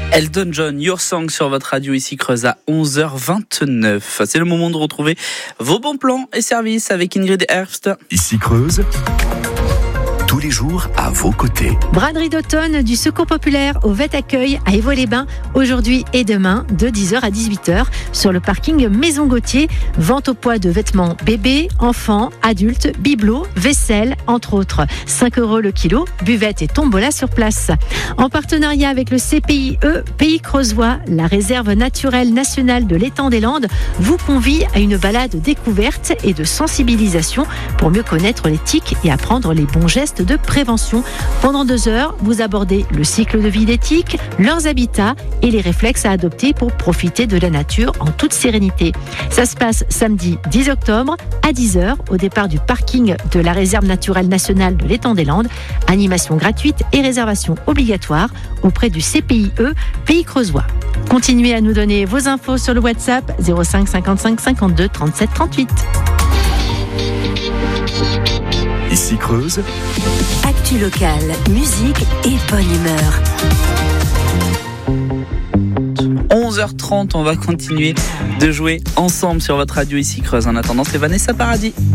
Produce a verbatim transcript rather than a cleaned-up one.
Elton John, Your Song sur votre radio ici Creuse à onze heures vingt-neuf. C'est le moment de retrouver vos bons plans et services avec Ingrid Herbst. Ici Creuse, tous les jours à vos côtés. Braderie d'automne du Secours Populaire au Vet Accueil à Évaux-les-Bains, aujourd'hui et demain de dix heures à dix-huit heures sur le parking Maison Gauthier. Vente au poids de vêtements bébés, enfants, adultes, bibelots, vaisselle, entre autres. cinq euros le kilo, buvette et tombola sur place. En partenariat avec le C P I E Pays Creusois, la réserve naturelle nationale de l'étang des Landes vous convie à une balade découverte et de sensibilisation pour mieux connaître les tiques et apprendre les bons gestes de prévention. Pendant deux heures, vous abordez le cycle de vie des tiques, leurs habitats et les réflexes à adopter pour profiter de la nature en toute sérénité. Ça se passe samedi dix octobre à dix heures au départ du parking de la réserve naturelle nationale de l'étang des Landes. Animation gratuite et réservation obligatoire auprès du C P I E Pays Creusois. Continuez à nous donner vos infos sur le WhatsApp zéro cinq cinquante-cinq cinquante-deux trente-sept trente-huit. Ici Creuse, actu locale, musique et bonne humeur. onze heures trente, on va continuer de jouer ensemble sur votre radio ici Creuse. En attendant, c'est Vanessa Paradis.